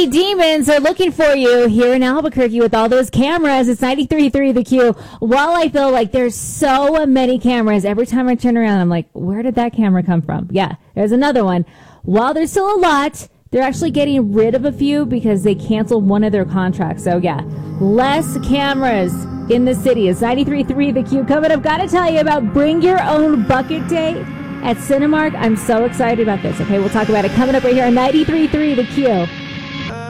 City demons are looking for you here in Albuquerque with all those cameras. It's 93.3 The Q. While I feel like there's so many cameras, every time I turn around, I'm like, where did that camera come from? Yeah, there's another one. While there's still a lot, they're actually getting rid of a few because they canceled one of their contracts. So, yeah, less cameras in the city. It's 93.3 The Q. Coming up, got to tell you about Bring Your Own Bucket Day at Cinemark. I'm so excited about this. Okay, we'll talk about it coming up right here on 93.3 The Q.